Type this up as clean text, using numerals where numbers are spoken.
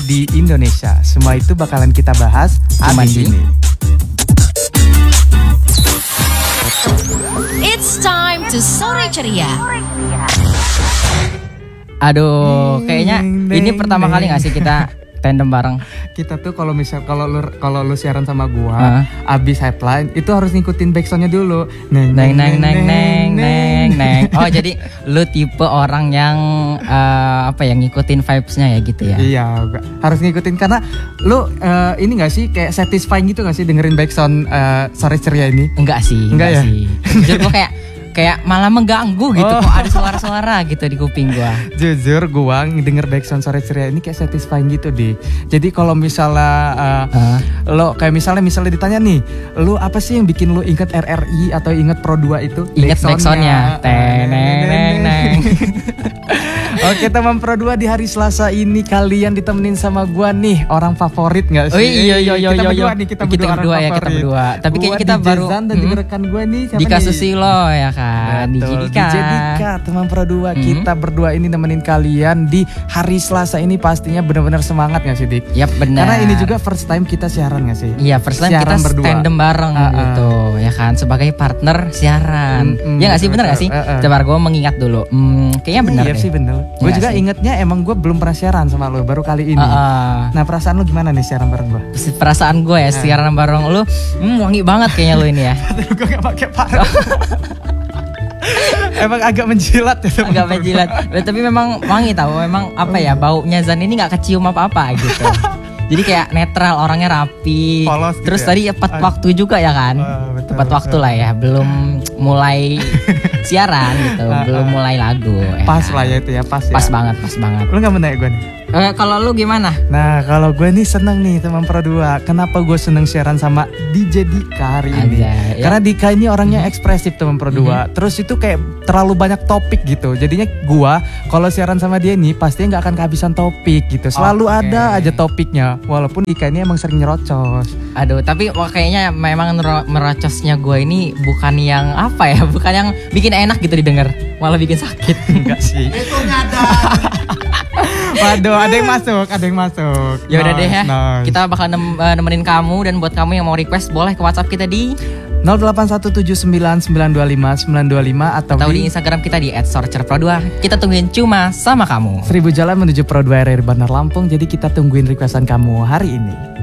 di Indonesia. Semua itu bakalan kita bahas Cuma di sini. It's time to Sore Ceria. Aduh, kayaknya ini pertama kali gak sih kita tandem bareng? Kita tuh kalau lu siaran sama gua, abis headline itu harus ngikutin backsoundnya dulu. Neng. Oh, jadi lu tipe orang yang ngikutin vibes-nya ya gitu ya? Iya, harus ngikutin karena lu ini gak sih kayak satisfying gitu gak sih dengerin backsound Sore Ceria ini? Enggak sih. Jujur gua kayak malah mengganggu gitu, kok ada suara-suara gitu di kuping gua. Jujur gua denger backsound Sore Ceria ini kayak satisfying gitu, Dik. Jadi kalau misalnya lo kayak misalnya ditanya nih, lu apa sih yang bikin lu inget RRI atau inget Pro 2 itu? Inget backsoundnya. Teneng. Oke, teman Pro 2, di hari Selasa ini kalian ditemenin sama gua nih, orang favorit gak sih? Oh iya. Kita berdua. Tapi kayaknya kita baru dan juga rekan gua nih siapa di kasus nih? Silo ya kan. Betul, DJ Dika, teman Pro 2. Kita berdua ini nemenin kalian di hari Selasa ini pastinya benar-benar semangat gak sih, Dik? Yap, benar. Karena ini juga first time kita siaran gak sih? Iya, first time siaran kita tandem bareng gitu ya kan, sebagai partner siaran. Ya gak sih, bener gak sih? Coba gue mengingat dulu. Kayaknya bener deh. Iya sih, bener. Gue juga ingetnya emang gue belum pernah siaran sama lo, baru kali ini. Nah, perasaan lo gimana nih siaran bareng gue? Perasaan gue ya siaran bareng lo, wangi banget kayaknya lo ini ya. Gue gak pakai parfum. Emang agak menjilat ya. Agak menjilat. Tapi memang wangi tau. Memang baunya Zan ini gak kecium apa-apa gitu. Jadi kayak netral, orangnya rapi. Polos gitu. Terus tadi tepat waktu juga ya kan. Tepat waktu lah ya. Belum mulai siaran gitu. Belum mulai lagu. Pas lah ya itu ya. Pas banget. Lu gak menanya gue nih? Kalau lu gimana? Nah, kalau gue nih seneng nih teman Pro 2. Kenapa gue seneng siaran sama DJ Dika hari ini? Karena Dika ini orangnya ekspresif teman Pro 2. Terus itu kayak terlalu banyak topik gitu. Jadinya gue kalau siaran sama dia nih pastinya nggak akan kehabisan topik gitu. Selalu ada aja topiknya. Walaupun Dika ini emang sering nyerocos. Aduh, tapi kayaknya memang merocosnya gue ini bukan yang bukan yang bikin enak gitu didengar, malah bikin sakit. Enggak sih. Itu ada. Waduh, ada yang masuk. Ya udah deh ya. Kita bakal nemenin kamu, dan buat kamu yang mau request boleh ke WhatsApp kita di 0817992525 atau di Instagram kita di @sorcerpro2. Kita tungguin cuma sama kamu. 1000 jalan menuju Pro 2 RRI Bandar Lampung. Jadi kita tungguin requestan kamu hari ini.